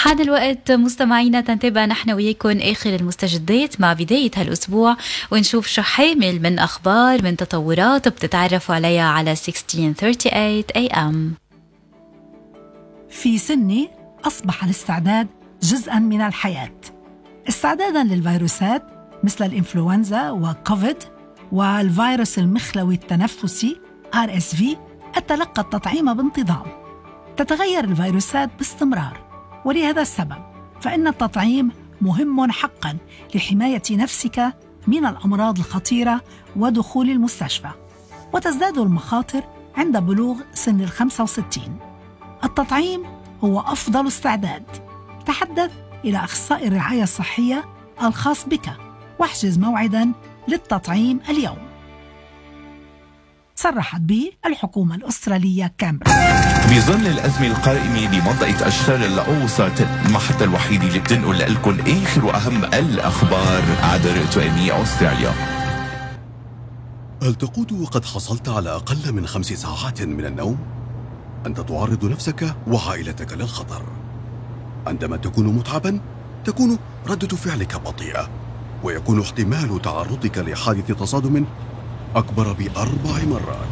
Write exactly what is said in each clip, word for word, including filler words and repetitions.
حان الوقت مستمعينا تنتبه نحن وياكم آخر المستجدات مع بداية هالأسبوع ونشوف شو حامل من أخبار من تطورات بتتعرفوا عليها على ستة عشر ثمانية وثلاثين إيه إم. في سنة أصبح الاستعداد جزءاً من الحياة، استعداداً للفيروسات مثل الإنفلونزا وكوفيد والفيروس المخلوي التنفسي آر إس في. أتلقى التطعيم بانتظام. تتغير الفيروسات باستمرار، ولهذا السبب فإن التطعيم مهم حقاً لحماية نفسك من الأمراض الخطيرة ودخول المستشفى، وتزداد المخاطر عند بلوغ سن الخمسة وستين. التطعيم هو أفضل استعداد. تحدث إلى أخصائي الرعاية الصحية الخاص بك واحجز موعداً للتطعيم اليوم. صرحت به الحكومة الأسترالية كامبرا. بظل الأزمة القائمة بمنطقة أشتار الأوسط، المحطة الوحيدة اللي بتنقل لكم آخر وأهم الأخبار عبر تو إم إي أستراليا. هل تقود وقد حصلت على أقل من خمس ساعات من النوم؟ أنت تعرض نفسك وعائلتك للخطر. عندما تكون متعبا تكون ردة فعلك بطيئة، ويكون احتمال تعرضك لحادث تصادم أكبر بأربع مرات.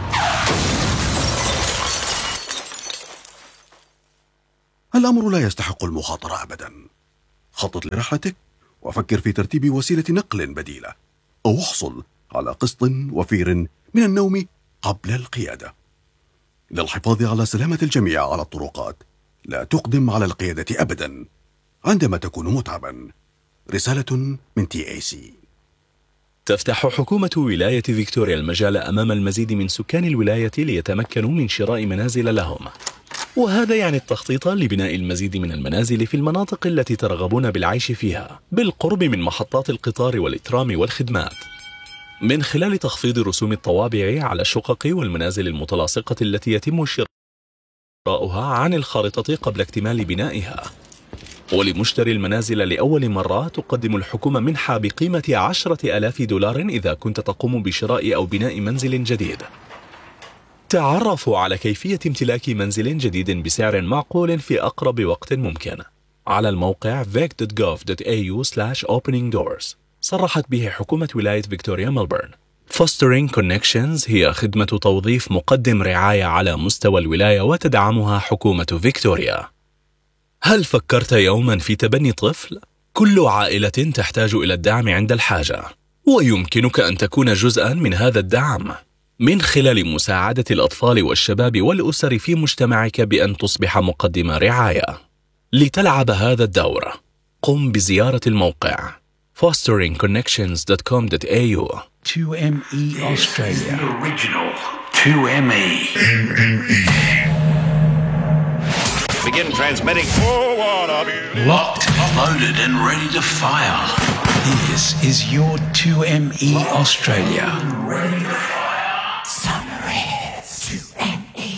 الأمر لا يستحق المخاطرة أبدا. خطط لرحلتك وفكر في ترتيب وسيلة نقل بديلة، أو احصل على قسط وفير من النوم قبل القيادة. للحفاظ على سلامة الجميع على الطرقات، لا تقدم على القيادة أبدا عندما تكون متعبا. رسالة من تي إيه سي. تفتح حكومة ولاية فيكتوريا المجال أمام المزيد من سكان الولاية ليتمكنوا من شراء منازل لهم، وهذا يعني التخطيط لبناء المزيد من المنازل في المناطق التي ترغبون بالعيش فيها بالقرب من محطات القطار والإترام والخدمات، من خلال تخفيض رسوم الطوابع على الشقق والمنازل المتلاصقة التي يتم شراؤها عن الخارطة قبل اكتمال بنائها. ولمشتري المنازل لأول مرة تقدم الحكومة منحة بقيمة عشرة آلاف دولار إذا كنت تقوم بشراء أو بناء منزل جديد. تعرفوا على كيفية امتلاك منزل جديد بسعر معقول في أقرب وقت ممكن على الموقع فيك دوت جوف دوت إيه يو سلاش أوبنينج دورز. صرحت به حكومة ولاية فيكتوريا ملبورن. Fostering Connections هي خدمة توظيف مقدم رعاية على مستوى الولاية وتدعمها حكومة فيكتوريا. هل فكرت يوما في تبني طفل؟ كل عائلة تحتاج إلى الدعم عند الحاجة، ويمكنك أن تكون جزءا من هذا الدعم من خلال مساعدة الأطفال والشباب والأسر في مجتمعك بأن تصبح مقدم رعاية. لتلعب هذا الدور قم بزيارة الموقع fostering connections dot com dot a u. تو إم إي Australia. Original تو إم إي. Begin transmitting. Locked, loaded and ready to fire. This is your two M E Australia. Ready to fire. Summer is two M E.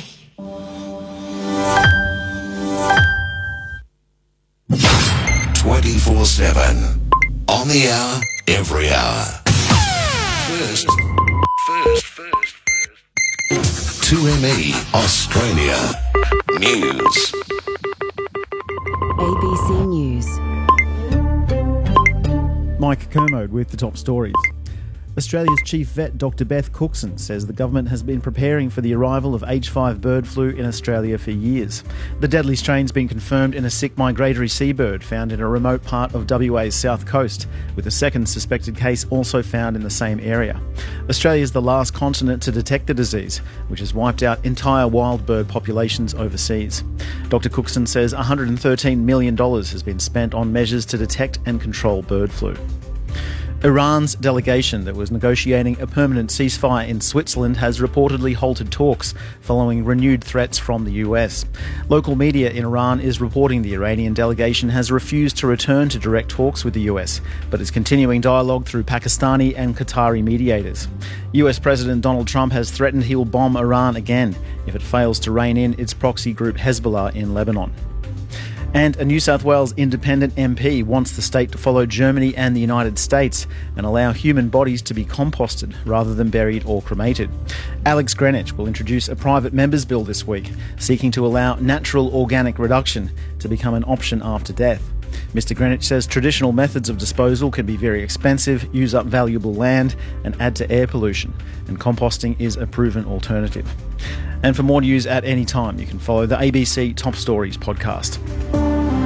twenty-four seven. On the hour, every hour. First, first, first, first. two M E Australia. News. A B C News. Mike Kermode with the top stories. Australia's chief vet, Doctor Beth Cookson, says the government has been preparing for the arrival of H five bird flu in Australia for years. The deadly strain's been confirmed in a sick migratory seabird found in a remote part of W A's south coast, with a second suspected case also found in the same area. Australia is the last continent to detect the disease, which has wiped out entire wild bird populations overseas. Doctor Cookson says one hundred thirteen million dollars has been spent on measures to detect and control bird flu. Iran's delegation that was negotiating a permanent ceasefire in Switzerland has reportedly halted talks following renewed threats from the U S. Local media in Iran is reporting the Iranian delegation has refused to return to direct talks with the U S, but is continuing dialogue through Pakistani and Qatari mediators. U S President Donald Trump has threatened he will bomb Iran again if it fails to rein in its proxy group Hezbollah in Lebanon. And a New South Wales independent M P wants the state to follow Germany and the United States and allow human bodies to be composted rather than buried or cremated. Alex Greenwich will introduce a private members' bill this week, seeking to allow natural organic reduction to become an option after death. Mister Greenwich says traditional methods of disposal can be very expensive, use up valuable land and add to air pollution, and composting is a proven alternative. And for more news at any time, you can follow the A B C Top Stories podcast.